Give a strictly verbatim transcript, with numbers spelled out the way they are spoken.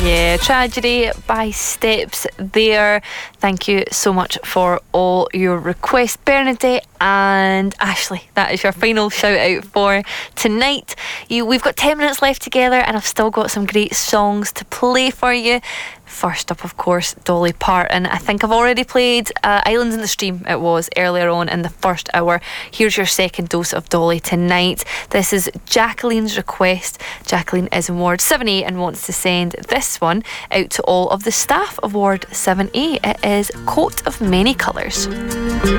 Yeah, Tragedy by Steps there. Thank you so much for all your requests, Bernadette and Ashley. That is your final shout out for tonight. You, we've got ten minutes left together and I've still got some great songs to play for you. First up, of course, Dolly Parton. I think I've already played uh, Islands in the Stream, it was, earlier on in the first hour. Here's your second dose of Dolly tonight. This is Jacqueline's request. Jacqueline is in Ward seven A and wants to send this one out to all of the staff of Ward seven A. It is Coat of Many Colours.